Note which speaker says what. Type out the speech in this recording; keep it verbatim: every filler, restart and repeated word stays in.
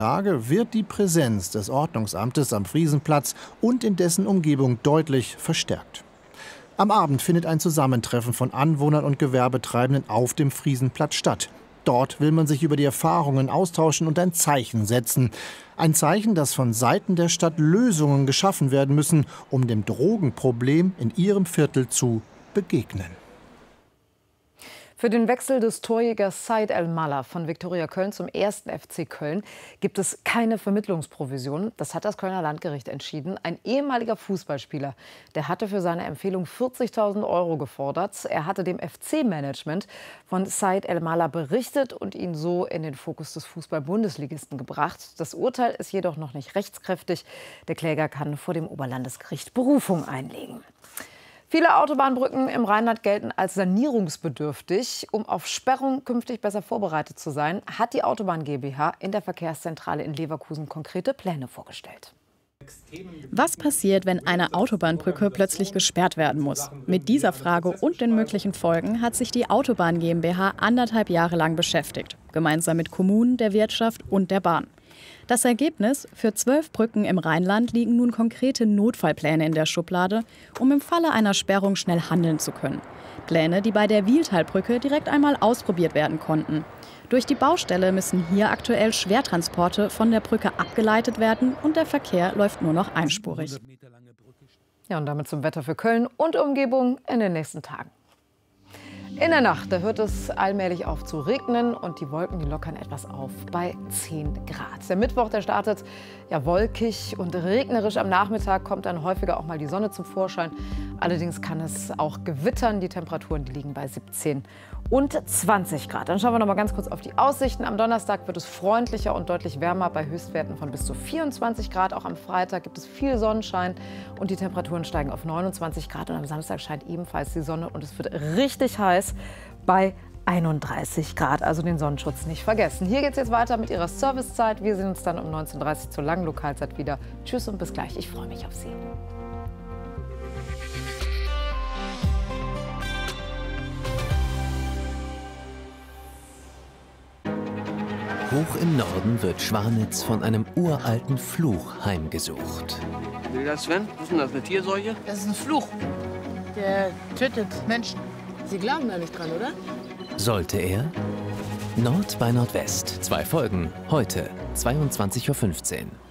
Speaker 1: Tage wird die Präsenz des Ordnungsamtes am Friesenplatz und in dessen Umgebung deutlich verstärkt. Am Abend findet ein Zusammentreffen von Anwohnern und Gewerbetreibenden auf dem Friesenplatz statt. Dort will man sich über die Erfahrungen austauschen und ein Zeichen setzen. Ein Zeichen, dass von Seiten der Stadt Lösungen geschaffen werden müssen, um dem Drogenproblem in ihrem Viertel zu begegnen.
Speaker 2: Für den Wechsel des Torjägers Said El-Mallah von Viktoria Köln zum ersten F C Köln gibt es keine Vermittlungsprovision. Das hat das Kölner Landgericht entschieden. Ein ehemaliger Fußballspieler, der hatte für seine Empfehlung vierzigtausend Euro gefordert. Er hatte dem F C-Management von Said El-Mallah berichtet und ihn so in den Fokus des Fußball-Bundesligisten gebracht. Das Urteil ist jedoch noch nicht rechtskräftig. Der Kläger kann vor dem Oberlandesgericht Berufung einlegen. Viele Autobahnbrücken im Rheinland gelten als sanierungsbedürftig. Um auf Sperrung künftig besser vorbereitet zu sein, hat die Autobahn GmbH in der Verkehrszentrale in Leverkusen konkrete Pläne vorgestellt.
Speaker 3: Was passiert, wenn eine Autobahnbrücke plötzlich gesperrt werden muss? Mit dieser Frage und den möglichen Folgen hat sich die Autobahn GmbH anderthalb Jahre lang beschäftigt, gemeinsam mit Kommunen, der Wirtschaft und der Bahn. Das Ergebnis: Für zwölf Brücken im Rheinland liegen nun konkrete Notfallpläne in der Schublade, um im Falle einer Sperrung schnell handeln zu können. Pläne, die bei der Wiehltalbrücke direkt einmal ausprobiert werden konnten. Durch die Baustelle müssen hier aktuell Schwertransporte von der Brücke abgeleitet werden und der Verkehr läuft nur noch einspurig.
Speaker 2: Ja, und damit zum Wetter für Köln und Umgebung in den nächsten Tagen. In der Nacht, da hört es allmählich auf zu regnen und die Wolken, die lockern etwas auf bei zehn Grad. Der Mittwoch, der startet ja wolkig und regnerisch. Am Nachmittag kommt dann häufiger auch mal die Sonne zum Vorschein. Allerdings kann es auch gewittern. Die Temperaturen, die liegen bei siebzehn und zwanzig Grad. Dann schauen wir noch mal ganz kurz auf die Aussichten. Am Donnerstag wird es freundlicher und deutlich wärmer bei Höchstwerten von bis zu vierundzwanzig Grad. Auch am Freitag gibt es viel Sonnenschein und die Temperaturen steigen auf neunundzwanzig Grad. Und am Samstag scheint ebenfalls die Sonne und es wird richtig heiß bei einunddreißig Grad. Also den Sonnenschutz nicht vergessen. Hier geht es jetzt weiter mit Ihrer Servicezeit. Wir sehen uns dann um neunzehn Uhr dreißig zur langen Lokalzeit wieder. Tschüss und bis gleich. Ich freue mich auf Sie.
Speaker 4: Hoch im Norden wird Schwanitz von einem uralten Fluch heimgesucht.
Speaker 5: Will das, Sven? Was ist denn das, eine Tierseuche?
Speaker 6: Das ist ein Fluch. Der tötet Menschen. Sie glauben da nicht dran, oder?
Speaker 4: Sollte er? Nord bei Nordwest. Zwei Folgen. Heute, zweiundzwanzig Uhr fünfzehn.